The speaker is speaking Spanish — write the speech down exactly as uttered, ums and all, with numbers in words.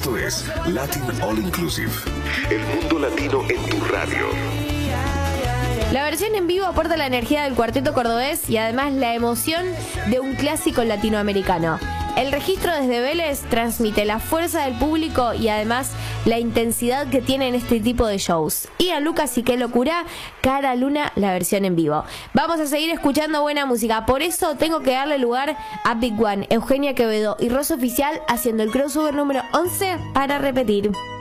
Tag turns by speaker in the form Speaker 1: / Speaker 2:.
Speaker 1: Esto es Latin All Inclusive. El mundo latino en tu radio.
Speaker 2: La versión en vivo aporta la energía del cuarteto cordobés y además la emoción de un clásico latinoamericano. El registro desde Vélez transmite la fuerza del público y además la intensidad que tienen este tipo de shows. Y a Lucas y qué locura, Cara Luna, la versión en vivo. Vamos a seguir escuchando buena música, por eso tengo que darle lugar a Big One, Eugenia Quevedo y Rosa Oficial haciendo el crossover número once para repetir.